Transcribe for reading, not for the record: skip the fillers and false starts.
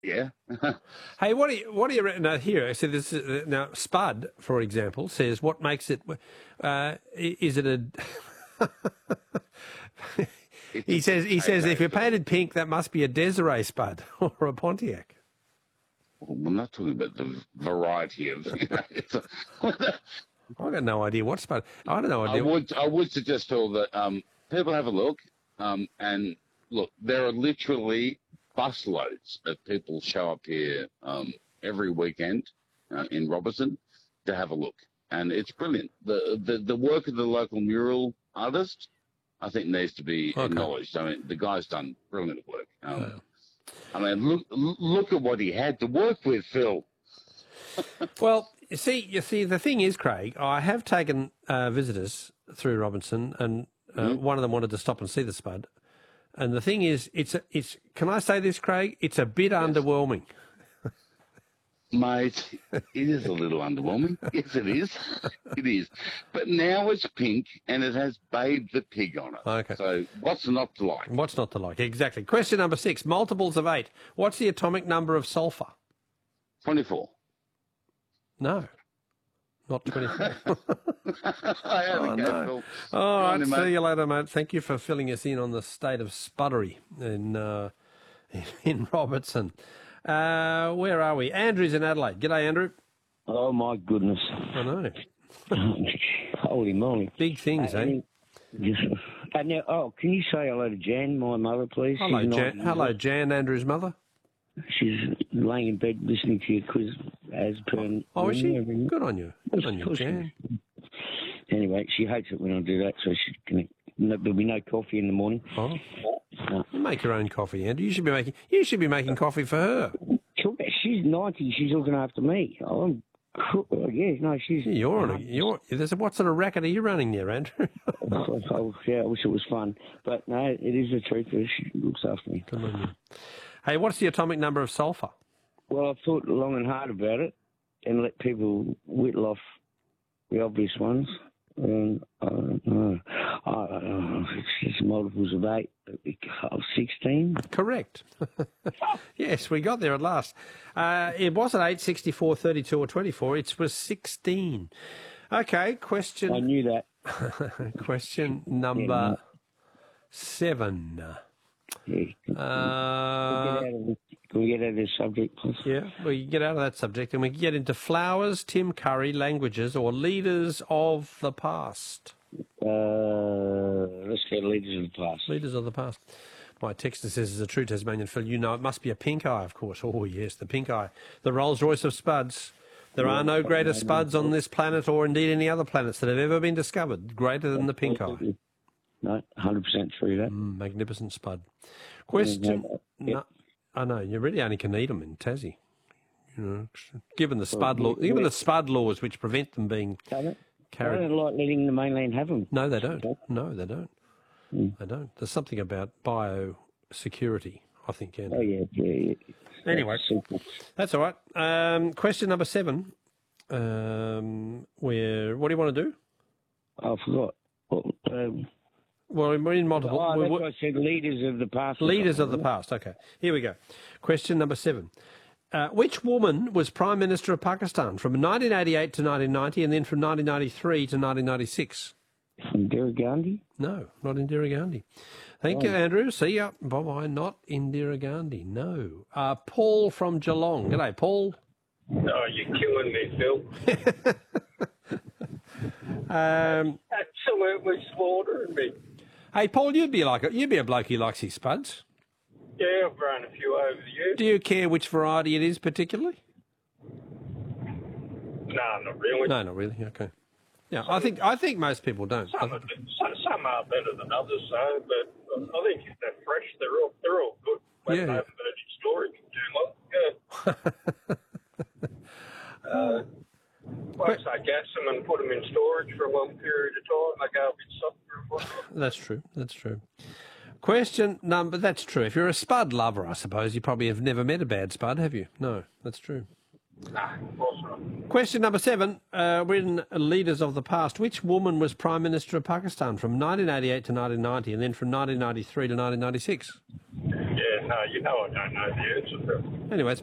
Yeah. Hey, what do you now here? So this now Spud, for example, says what makes it. Is it a? he says if you're painted pink, that must be a Desiree Spud or a Pontiac. Well, I'm not talking about the variety of. I've got no idea what Spud. I don't know. I would suggest, Phil, that people have a look, and look. There are literally busloads of people show up here every weekend in Robertson to have a look, and it's brilliant. The work of the local mural artist, I think, needs to be acknowledged. I mean, the guy's done brilliant work. I mean, look at what he had to work with, Phil. Well, you see, the thing is, Craig, I have taken visitors through Robinson, and one of them wanted to stop and see the Spud. And the thing is, it's. Can I say this, Craig? It's a bit underwhelming. Mate, it is a little underwhelming. Yes, it is. It is. But now it's pink and it has Babe the Pig on it. Okay. So what's not to like? What's not to like? Exactly. Question number 6, multiples of 8. What's the atomic number of sulphur? 24. No, not 24. No. All right, see you later, mate. Thank you for filling us in on the state of spuddery in Robertson. Where are we? Andrew's in Adelaide. G'day, Andrew. Oh, my goodness. I know. Holy moly. Big things, eh? Now, can you say hello to Jan, my mother, please? Hello, Jan. Hello, Jan, Andrew's mother. She's laying in bed listening to your quiz as per... Oh, is she? Good on you. Good on you, Jan. Anyway, she hates it when I do that, so there'll be no coffee in the morning. Oh. You make your own coffee, Andrew. You should be making coffee for her. She's 90. She's looking after me. She's... What sort of racket are you running there, Andrew? Yeah, I wish it was fun. But no, it is the truth. She looks after me. Come on, you. Hey, what's the atomic number of sulphur? Well, I've thought long and hard about it and let people whittle off the obvious ones. And I don't know. It's multiples of 8. 16? Correct. Yes, we got there at last. It wasn't 8, 64, 32 or 24. It was 16. Okay, question... I knew that. Question number 7. Yeah. Can we get out of this subject, please? Yeah, we can get out of that subject and we can get into flowers, Tim Curry, languages, or leaders of the past. Let's go leaders of the past. Leaders of the past. My texter says, as a true Tasmanian, Phil, you know it must be a pink eye, of course. Oh, yes, the pink eye. The Rolls-Royce of spuds. There are no greater spuds on this planet or indeed any other planets that have ever been discovered greater than the pink eye. No, 100% true, that. Magnificent spud. Question... No, I know, you really only can eat them in Tassie. You know, given the spud laws which prevent them being carried. They don't like letting the mainland have them. No, they don't. No, they don't. They don't. There's something about biosecurity, I think, Andrew. Oh, yeah. Anyway, that's all right. Question number 7. What do you want to do? I forgot. Well, we're in multiple... that's what I said, leaders of the past. Leaders of the past, okay. Here we go. Question number 7. Which woman was Prime Minister of Pakistan from 1988 to 1990 and then from 1993 to 1996? Indira Gandhi? No, not Indira Gandhi. Thank you, Andrew. See ya. Bye-bye. Not Indira Gandhi. No. Paul from Geelong. G'day, Paul. Oh, you're killing me, Phil. Absolutely slaughtering me. Hey, Paul, you'd be a bloke who likes his spuds. Yeah, I've grown a few over the years. Do you care which variety it is particularly? No, not really. No, not really. Okay. Yeah, I think most people don't. Some are better than others, so, but I think if they're fresh, they're all good. When they haven't been in storage too long. Once I gas them and put them in storage for a long period of time, they go a bit softer and whatnot. That's true. That's true. Question number... That's true. If you're a spud lover, I suppose, you probably have never met a bad spud, have you? No, that's true. Nah, of course not. Question number 7. We're in leaders of the past. Which woman was Prime Minister of Pakistan from 1988 to 1990 and then from 1993 to 1996? Yeah, you know I don't know the answer to it. Anyway, it's